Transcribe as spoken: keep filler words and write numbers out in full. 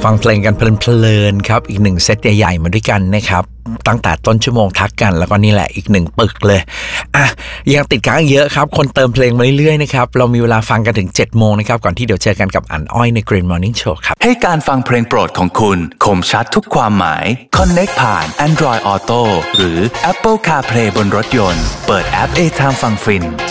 ฟังเพลงกันเพลินๆครับอีกหนึ่งเซตใหญ่ๆมาด้วยกันนะครับตั้งแต่ต้นชั่วโมงทักกันแล้วก็นี่แหละอีกหนึ่งปึกเลยอ่ะยังติดค้างเยอะครับคนเติมเพลงมาเรื่อยๆนะครับเรามีเวลาฟังกันถึงเจ็ดโมงนะครับก่อนที่เดี๋ยวเจอกันกับอันอ้อยใน Green Morning Show ครับให้การฟังเพลงโปรดของคุณคมชัดทุกความหมาย Connect ผ่าน Android Auto หรือ Apple CarPlay บนรถยนต์เปิดแอป A-Time ฟังฟิน